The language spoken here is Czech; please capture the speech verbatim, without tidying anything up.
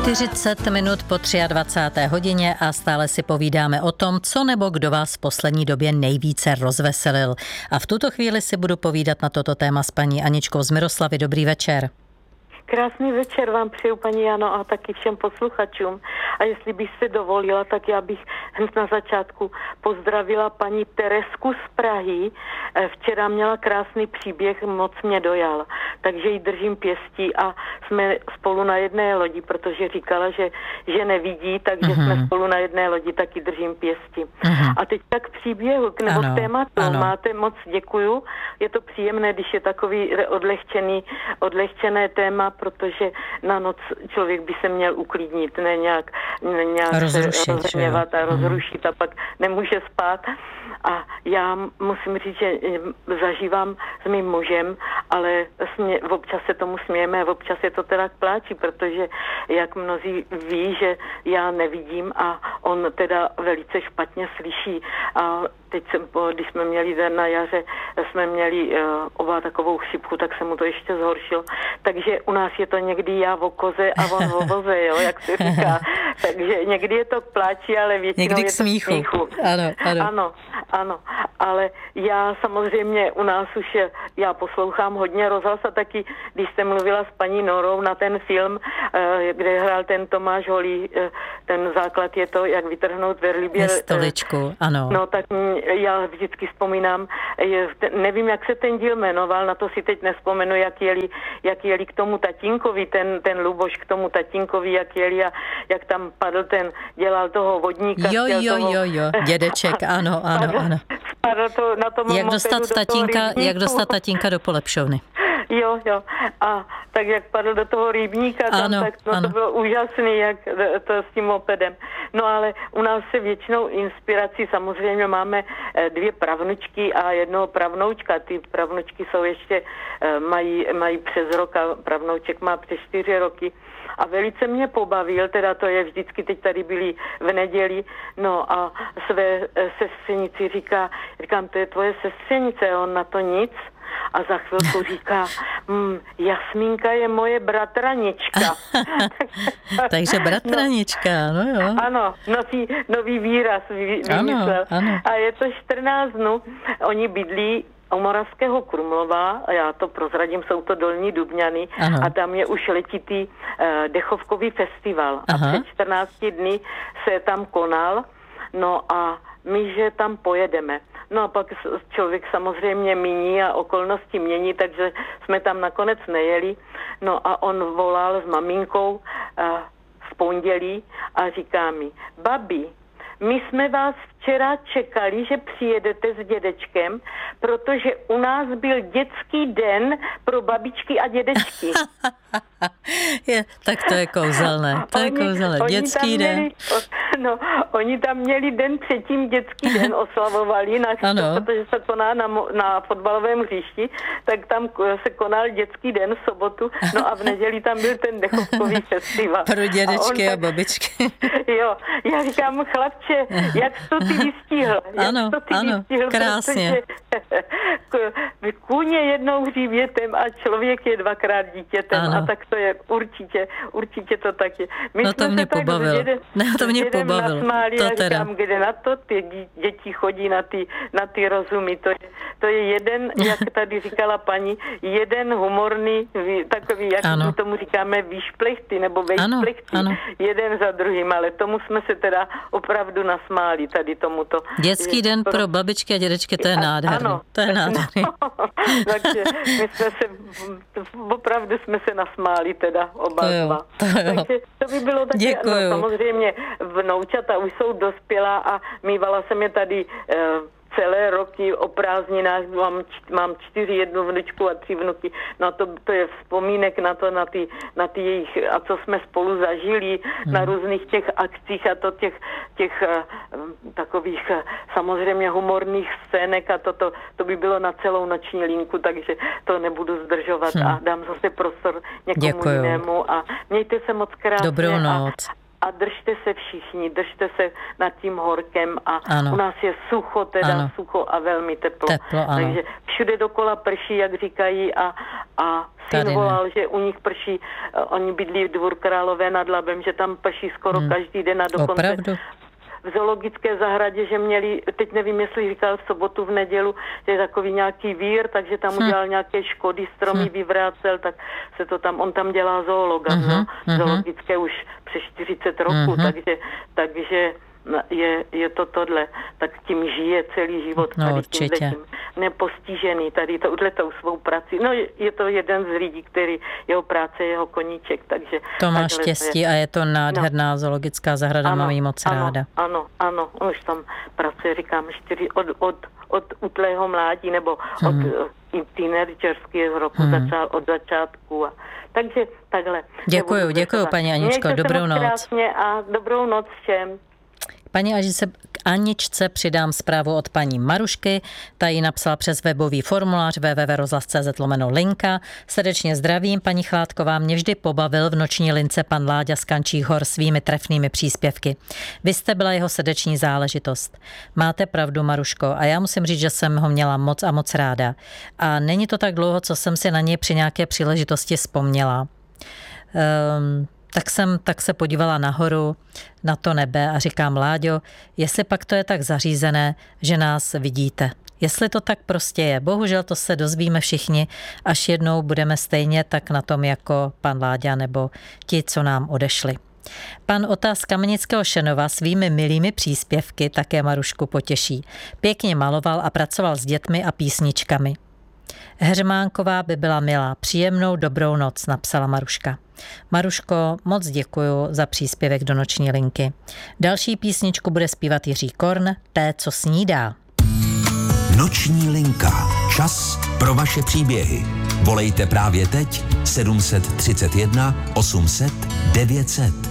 čtyřicet minut po dvacáté třetí hodině a stále si povídáme o tom, co nebo kdo vás v poslední době nejvíce rozveselil. A v tuto chvíli si budu povídat na toto téma s paní Aničkou z Miroslavy. Dobrý večer. Krásný večer vám přeju, paní Jano, a taky všem posluchačům. A jestli byste dovolila, tak já bych hned na začátku pozdravila paní Teresku z Prahy. Včera měla krásný příběh, moc mě dojal. Takže jí držím pěstí a jsme spolu na jedné lodi, protože říkala, že, že nevidí, takže mm-hmm. jsme spolu na jedné lodi, taky držím pěstí. Mm-hmm. A teď tak příběhu, nebo ano, k tématu, ano. máte moc děkuju. Je to příjemné, když je takový odlehčený, odlehčené téma, protože na noc člověk by se měl uklidnit, ne nějak, ne nějak rozrušit, se rozhněvat a rozrušit a pak nemůže spát. A já musím říct, že zažívám s mým mužem, ale smě, občas se tomu smějeme, občas je to teda k pláči, protože jak mnozí ví, že já nevidím a on teda velice špatně slyší. A teď jsem, když jsme měli den na jaře, jsme měli uh, oba takovou chřipku, tak se mu to ještě zhoršilo. Takže u nás je to někdy já v koze a on v voze, jo, jak se říká. Takže někdy je to k pláči, ale většinou někdy k je to smíchu. k smíchu. Ano, ano. ano, ano. Ale já samozřejmě u nás už je, já poslouchám hodně rozhlas a taky, když jste mluvila s paní Norou na ten film, uh, kde hrál ten Tomáš Holý, uh, ten základ je to, jak vytrhnout verlibě. Stoličku, ano. No tak já vždycky vzpomínám, nevím, jak se ten díl jmenoval, na to si teď nespomenu, jak jeli, jak jeli k tomu tatínkovi, ten, ten Luboš k tomu tatínkovi, jak jeli a jak tam padl ten, dělal toho vodníka. Jo, jo, toho, jo, jo, dědeček, ano, ano, padl, ano. Padl to na tom jak dostat tatínka, jak dostat tatínka do polepšovny. Jo, jo. A tak jak padl do toho rybníka, tam, ano, tak no, to bylo úžasný, jak to s tím mopedem. No ale u nás se většinou inspirací, samozřejmě máme dvě pravnučky a jednoho pravnoučka. Ty pravnučky jsou ještě, mají, mají přes rok a pravnouček má přes čtyři roky. A velice mě pobavil, teda to je vždycky, teď tady byli v neděli, no a své sestřenici říká, říkám, to je tvoje sestřenice, on na to nic. A za chvilku říká, hm, Jasmínka je moje bratranička. Takže bratranička, no jo. Ano, nový, nový výraz vymyslel. Ano, ano. A je to čtrnáct dnů. Oni bydlí u Moravského Krumlova, a já to prozradím, jsou to Dolní Dubňany, ano. A tam je už letitý uh, dechovkový festival. Aha. A před čtrnácti dny se tam konal, no a my, že tam pojedeme. No a pak člověk samozřejmě míní a okolnosti mění, takže jsme tam nakonec nejeli. No a on volal s maminkou uh, v pondělí a říká mi, babi, my jsme vás včera čekali, že přijedete s dědečkem, protože u nás byl dětský den pro babičky a dědečky. je, tak to je kouzelné. To oni, je kouzelné. Dětský den. Měli, no, oni tam měli den předtím dětský den, oslavovali, na, protože se koná na, na fotbalovém hřišti, tak tam se konal dětský den v sobotu, no a v neděli tam byl ten dechovkový festival. Pro dědečky a, a tak, babičky. Jo, já říkám, chlapče, jak to ty vystihl? Ano, to ty ano, vystihl, krásně. Kůň je jednou hříbětem a člověk je dvakrát dítětem. Ano. A tak to je určitě, určitě to tak je. My no to mě pobavilo. Dědem, no to mě pobavilo. Nasmáli to a teda. Říkám, kde na to ty děti chodí, na ty, na ty rozumy. To je, to je jeden, jak tady říkala paní, jeden humorný, takový, jak my tomu říkáme, výšplechty, nebo vejšplechty. Jeden za druhým, ale tomu jsme se teda opravdu nasmáli tady tomuto. Dětský den pro babičky a dědečky, to je nádherný. Ano. To je nádherný. No, takže my jsme se, opravdu jsme se nasmáli teda oba to jo, dva. To takže to by bylo taky, no, samozřejmě vnoučata už jsou dospělá a mývala jsem je tady eh, celé roky o prázdninách, mám, mám čtyři, jednu vnučku a tři vnuky. No to, to je vzpomínek na to, na ty, na ty jejich, a co jsme spolu zažili hmm. na různých těch akcích a to těch, těch uh, takových uh, samozřejmě humorných scének a to, to, to by bylo na celou noční linku, takže to nebudu zdržovat hmm. a dám zase prostor někomu Děkuju. jinému a mějte se moc krásně. Dobrou noc. a držte se všichni, držte se nad tím horkem a ano. U nás je sucho, teda ano. sucho a velmi teplo. teplo Takže všude dokola prší, jak říkají a, a syn volal, že u nich prší, uh, oni bydlí v Dvůr Králové nad Labem, že tam prší skoro hmm. každý den a dokonce Opravdu? v zoologické zahradě, že měli, teď nevím, jestli říkal v sobotu, v nedělu, že je takový nějaký vír, takže tam hmm. udělal nějaké škody, stromy hmm. vyvrácel, tak se to tam, on tam dělá zoologa, hmm. no, zoologické už přes čtyřicet roků, hmm. takže, takže je, je to tohle, tak tím žije celý život, tady no, tím tím nepostižený, tady touhletou svou prací. No je, je to jeden z lidí, který jeho práce, jeho koníček, takže... To má štěstí je. A je to nádherná no. zoologická zahrada, ano, mám jí moc ano, ráda. Ano, ano, už tam pracuje, říkám, čtyři, od, od, od útlého mládí, nebo hmm. od teenagerského roku hmm. začal od začátku a takže takhle. Děkuju, děkuju, paní Aničko, Mějte dobrou noc. Krásně a dobrou noc všem. Paní Aničce přidám zprávu od paní Marušky, ta ji napsala přes webový formulář w w w tečka rozhlas tečka c z lomeno linka. Srdečně zdravím, paní Chládková, mě vždy pobavil v noční lince pan Láďa z Kančích hor svými trefnými příspěvky. Vy jste byla jeho srdeční záležitost. Máte pravdu, Maruško, a já musím říct, že jsem ho měla moc a moc ráda. A není to tak dlouho, co jsem si na něj při nějaké příležitosti vzpomněla. Um, Tak jsem tak se podívala nahoru, na to nebe a říkám, Láďo, jestli pak to je tak zařízené, že nás vidíte. Jestli to tak prostě je. Bohužel to se dozvíme všichni, až jednou budeme stejně tak na tom jako pan Láďa nebo ti, co nám odešli. Pan Ota z Kamenického Šenova svými milými příspěvky také Marušku potěší. Pěkně maloval a pracoval s dětmi a písničkami. Heřmánková by byla milá. Příjemnou dobrou noc, napsala Maruška. Maruško, moc děkuju za příspěvek do noční linky. Další písničku bude zpívat Jiří Korn, Té, co snídá. Noční linka. Čas pro vaše příběhy. Volejte právě teď sedm set třicet jedna osm set devět set.